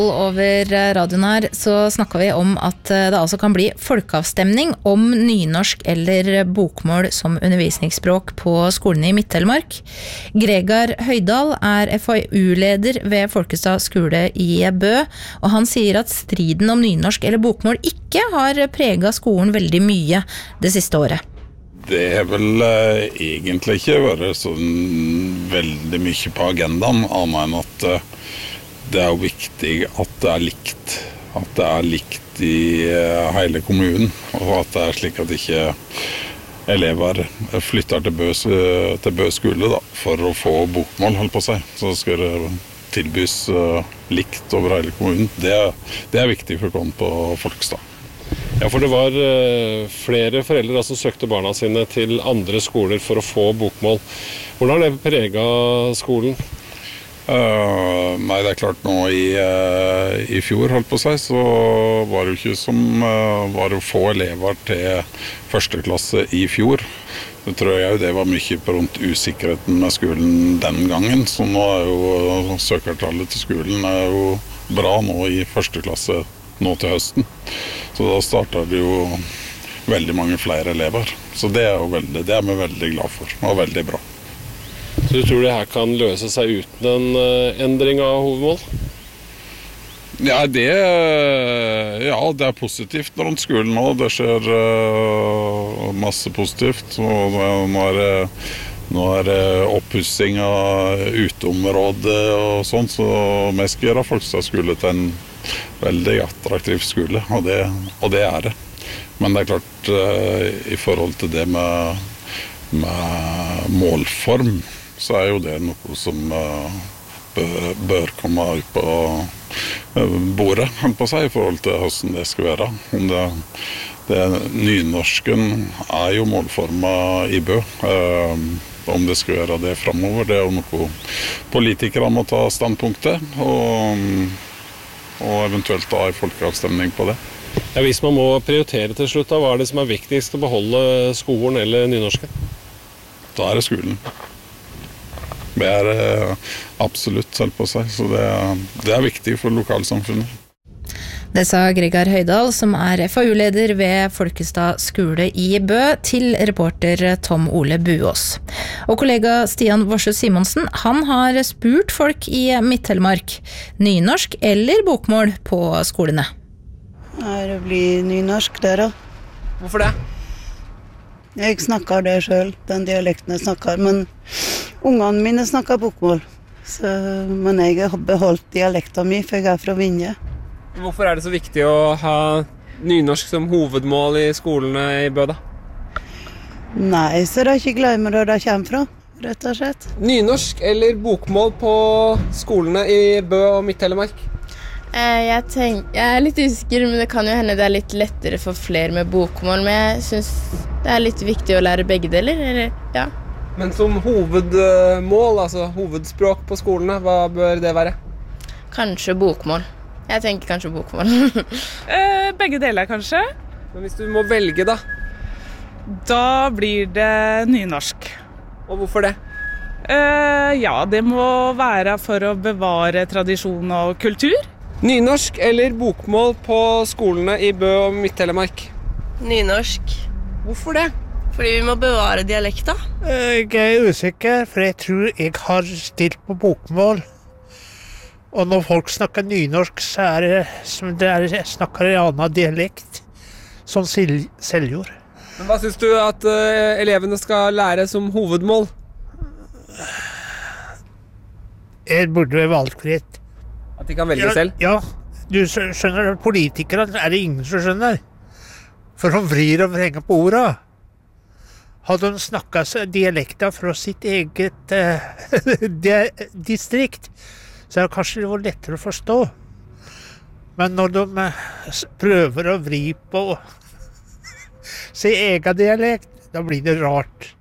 Over radioen her så snakket vi om at det altså kan bli folkeavstemning om nynorsk eller bokmål som undervisningsspråk på skolene i Midt-Telemark. Gregar Høydal FAU-leder ved Folkestad skole i Bø, og han sier at striden om nynorsk eller bokmål ikke har preget skolen veldig mye det siste året. Det vel egentlig ikke vært sånn veldig mye på agendaen, annet enn at det jo viktig at det likt i hele kommunen, og at det slik at ikke elever flytter til Bø skole da, for å få bokmål, holdt på seg. Så skal det tilbys likt over hele kommunen. Det viktig for å komme på Folkestad. Ja, for det var flere foreldre som søkte barna sine til andre skoler for å få bokmål. Hvordan har det preget skolen? Nei, det klart nå i fjor, holdt på seg, så var det jo ikke som var å få elever til første klasse i fjor. Det tror jeg det var mye på rundt usikkerheten med skolen den gangen, så nå jo søkertallet til skolen jo bra nå i første klasse nå til høsten. Så da startet det jo veldig mange flere elever, så det vi veldig glad for, og veldig bra. Så du tror det her kan løse seg uten en endring av hovedmål? Ja, det positivt rundt skolen nå. Det skjer masse positivt. Og nå det oppussing av uteområdet og sånt, så vi skal gjøre Folkestad skole til en veldig attraktiv skole, og det det. Men det klart, i forhold til det med målform, så jo det noe som bør komme ut på bordet, på seg, i forhold til hvordan det skal være. Nynorsken jo målformet i Bø. Om det skal være det fremover, det jo noe politikere må ta standpunktet, og eventuelt da en folkeavstemning på det. Ja, hvis man må prioritere til slutt, da, hva det som viktigst å beholde skolen eller nynorsken? Da det skolen. Det absolutt selv på seg, så det viktig for lokalsamfunnet. Det sa Gregar Høydal, som FAU-leder ved Folkestad skole i Bø, til reporter Tom Ole Buås. Og kollega Stian Vorsø Simonsen, han har spurt folk i Midt-Telemark, nynorsk eller bokmål på skolene. Det blir nynorsk der da. Hvorfor det? Jeg snakker det selv, den dialekten jeg snakker, men ungene mine snakker bokmål. Men jeg har beholdt dialekten min, for jeg fra Vinje. Hvorfor det så viktig å ha nynorsk som hovedmål i skolene i Bø da? Nei, så det ikke glemmer hvor det kommer fra, rett og slett. Nynorsk eller bokmål på skolene i Bø og Midt-Telemark? Jeg litt usikker, men det kan jo hende det litt lettere for flere med bokmål, men jeg synes det litt viktig å lære begge deler, eller ja. Men som hovedmål, altså hovedspråk på skolene, hva bør det være? Kanskje bokmål. Jeg tenker kanskje bokmål. Begge deler kanskje. Men hvis du må velge da? Da blir det nynorsk. Og hvorfor det? Ja, det må være for å bevare tradisjon og kultur. Nynorsk eller bokmål på skolene i Bø og Midt-Telemark? Nynorsk. Hvorfor det? Fordi vi må bevare dialekta. Jeg usikker, for jeg tror jeg har stilt på bokmål. Og når folk snakker nynorsk, så det som jeg snakker en annen dialekt, som Seljord. Men hva synes du at elevene skal lære som hovedmål? Det burde være valgfritt. At de kan velge selv? Ja, du skjønner, politikere det ingen som skjønner. For de vrir og vrenger på ordet. Hadde de snakket dialekter fra sitt eget distrikt, så kanskje det var lettere å forstå. Men når de prøver å vri på sin egen dialekt, da blir det rart.